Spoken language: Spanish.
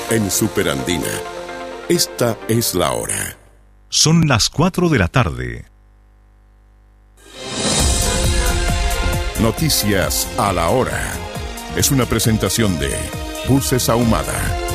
En Superandina, esta es la hora. Son las 4 de la tarde. Noticias a la hora. Es una presentación de Buses Ahumada.